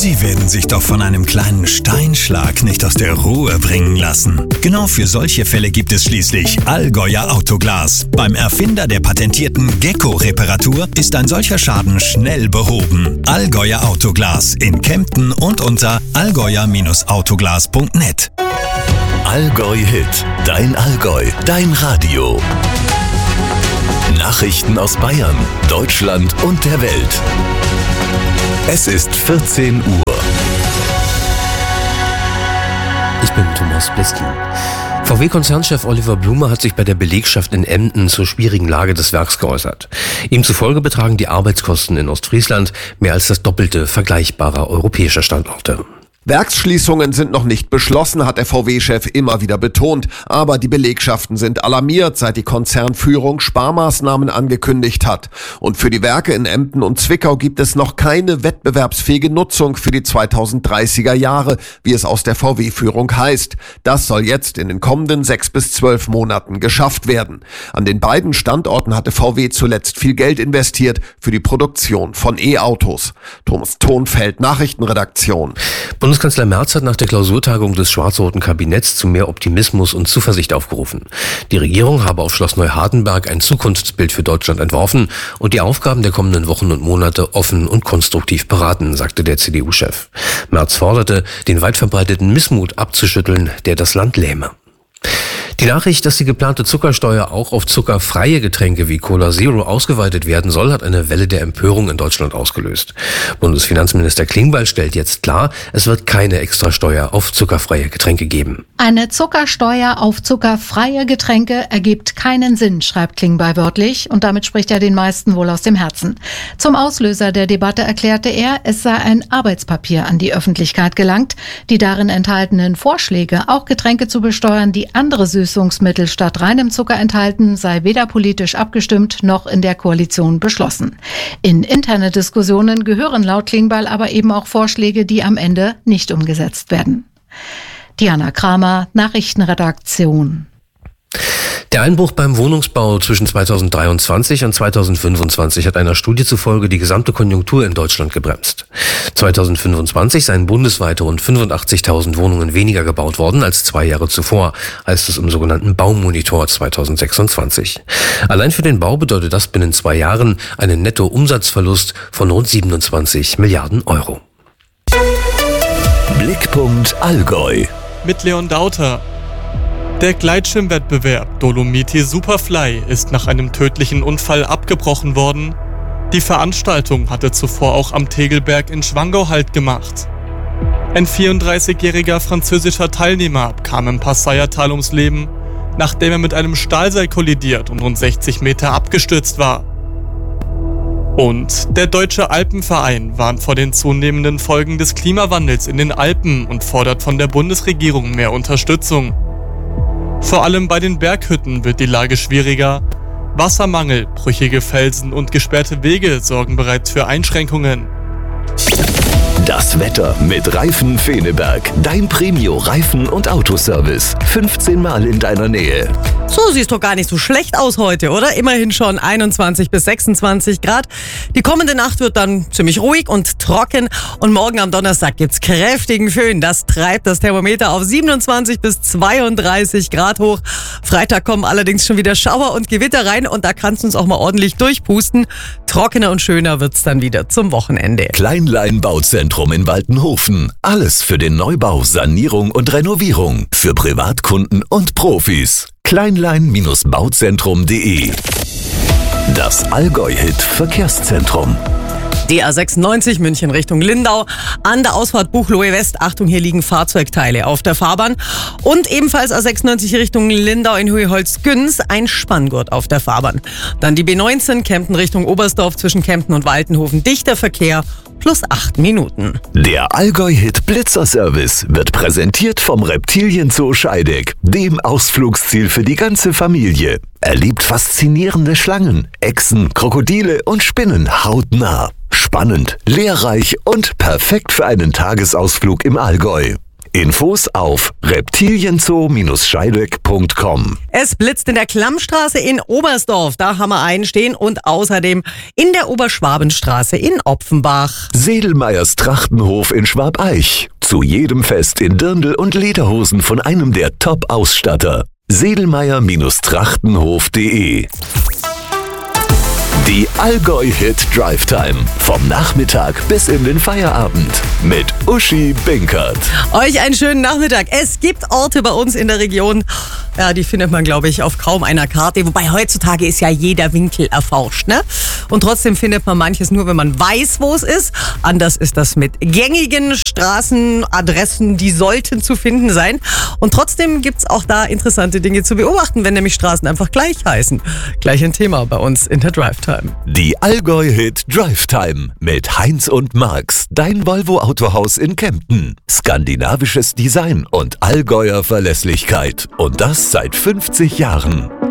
Sie werden sich doch von einem kleinen Steinschlag nicht aus der Ruhe bringen lassen. Genau für solche Fälle gibt es schließlich Allgäuer Autoglas. Beim Erfinder der patentierten Gecko-Reparatur ist ein solcher Schaden schnell behoben. Allgäuer Autoglas in Kempten und unter allgäuer-autoglas.net. Allgäu Hit, dein Allgäu, dein Radio. Nachrichten aus Bayern, Deutschland und der Welt. Es ist 14 Uhr. Ich bin Thomas Bliskin. VW-Konzernchef Oliver Blume hat sich bei der Belegschaft in Emden zur schwierigen Lage des Werks geäußert. Ihm zufolge betragen die Arbeitskosten in Ostfriesland mehr als das Doppelte vergleichbarer europäischer Standorte. Werksschließungen sind noch nicht beschlossen, hat der VW-Chef immer wieder betont. Aber die Belegschaften sind alarmiert, seit die Konzernführung Sparmaßnahmen angekündigt hat. Und für die Werke in Emden und Zwickau gibt es noch keine wettbewerbsfähige Nutzung für die 2030er Jahre, wie es aus der VW-Führung heißt. Das soll jetzt in den kommenden 6 bis 12 Monaten geschafft werden. An den beiden Standorten hatte VW zuletzt viel Geld investiert für die Produktion von E-Autos. Thomas Thonfeld, Nachrichtenredaktion. Bundeskanzler Merz hat nach der Klausurtagung des schwarz-roten Kabinetts zu mehr Optimismus und Zuversicht aufgerufen. Die Regierung habe auf Schloss Neuhardenberg ein Zukunftsbild für Deutschland entworfen und die Aufgaben der kommenden Wochen und Monate offen und konstruktiv beraten, sagte der CDU-Chef. Merz forderte, den weit verbreiteten Missmut abzuschütteln, der das Land lähme. Die Nachricht, dass die geplante Zuckersteuer auch auf zuckerfreie Getränke wie Cola Zero ausgeweitet werden soll, hat eine Welle der Empörung in Deutschland ausgelöst. Bundesfinanzminister Klingbeil stellt jetzt klar, es wird keine Extrasteuer auf zuckerfreie Getränke geben. Eine Zuckersteuer auf zuckerfreie Getränke ergibt keinen Sinn, schreibt Klingbeil wörtlich, und damit spricht er den meisten wohl aus dem Herzen. Zum Auslöser der Debatte erklärte er, es sei ein Arbeitspapier an die Öffentlichkeit gelangt. Die darin enthaltenen Vorschläge, auch Getränke zu besteuern, die andere Süßungsmittel statt reinem Zucker enthalten, sei weder politisch abgestimmt noch in der Koalition beschlossen. In interne Diskussionen gehören laut Klingbeil aber eben auch Vorschläge, die am Ende nicht umgesetzt werden. Diana Kramer, Nachrichtenredaktion. Der Einbruch beim Wohnungsbau zwischen 2023 und 2025 hat einer Studie zufolge die gesamte Konjunktur in Deutschland gebremst. 2025 seien bundesweit rund 85.000 Wohnungen weniger gebaut worden als 2 Jahre zuvor, heißt es im sogenannten Baumonitor 2026. Allein für den Bau bedeutet das binnen 2 Jahren einen Nettoumsatzverlust von rund 27 Milliarden Euro. Blickpunkt Allgäu. Mit Leon Dauter. Der Gleitschirmwettbewerb Dolomiti Superfly ist nach einem tödlichen Unfall abgebrochen worden. Die Veranstaltung hatte zuvor auch am Tegelberg in Schwangau Halt gemacht. Ein 34-jähriger französischer Teilnehmer kam im Passaiertal ums Leben, nachdem er mit einem Stahlseil kollidiert und rund 60 Meter abgestürzt war. Und der Deutsche Alpenverein warnt vor den zunehmenden Folgen des Klimawandels in den Alpen und fordert von der Bundesregierung mehr Unterstützung. Vor allem bei den Berghütten wird die Lage schwieriger. Wassermangel, brüchige Felsen und gesperrte Wege sorgen bereits für Einschränkungen. Das Wetter mit Reifen Feneberg. Dein Premio-Reifen- und Autoservice. 15 Mal in deiner Nähe. So, siehst doch gar nicht so schlecht aus heute, oder? Immerhin schon 21 bis 26 Grad. Die kommende Nacht wird dann ziemlich ruhig und trocken. Und morgen am Donnerstag gibt's kräftigen Föhn. Das treibt das Thermometer auf 27 bis 32 Grad hoch. Freitag kommen allerdings schon wieder Schauer und Gewitter rein. Und da kann's uns auch mal ordentlich durchpusten. Trockener und schöner wird's dann wieder zum Wochenende. Kleinlein Bauzentrum in Waltenhofen. Alles für den Neubau, Sanierung und Renovierung. Für Privatkunden und Profis. Kleinlein-bauzentrum.de. Das Allgäu-Hit Verkehrszentrum. Die A96 München Richtung Lindau. An der Ausfahrt Buchloe West. Achtung, hier liegen Fahrzeugteile auf der Fahrbahn. Und ebenfalls A96 Richtung Lindau in Höhe-Holzgünz. Ein Spanngurt auf der Fahrbahn. Dann die B19 Kempten Richtung Oberstdorf zwischen Kempten und Waltenhofen. Dichter Verkehr. Plus 8 Minuten. Der Allgäu-Hit Blitzerservice wird präsentiert vom Reptilienzoo Scheideck, dem Ausflugsziel für die ganze Familie. Erlebt faszinierende Schlangen, Echsen, Krokodile und Spinnen hautnah. Spannend, lehrreich und perfekt für einen Tagesausflug im Allgäu. Infos auf reptilienzoo-scheidegg.com. Es blitzt in der Klammstraße in Oberstdorf, da haben wir einen stehen, und außerdem in der Oberschwabenstraße in Opfenbach. Sedelmeyers Trachtenhof in Schwabeich. Zu jedem Fest in Dirndl und Lederhosen von einem der Top-Ausstatter. Sedelmeyer-Trachtenhof.de. Die Allgäu-Hit Drive Time. Vom Nachmittag bis in den Feierabend. Mit Uschi Binkert. Euch einen schönen Nachmittag. Es gibt Orte bei uns in der Region, ja, die findet man, glaube ich, auf kaum einer Karte. Wobei heutzutage ist ja jeder Winkel erforscht, ne? Und trotzdem findet man manches nur, wenn man weiß, wo es ist. Anders ist das mit gängigen Straßenadressen, die sollten zu finden sein. Und trotzdem gibt's auch da interessante Dinge zu beobachten, wenn nämlich Straßen einfach gleich heißen. Gleich ein Thema bei uns in der Drive Time. Die Allgäu-Hit Drive Time mit Heinz und Marx, dein Volvo-Autohaus in Kempten. Skandinavisches Design und Allgäuer Verlässlichkeit. Und das seit 50 Jahren.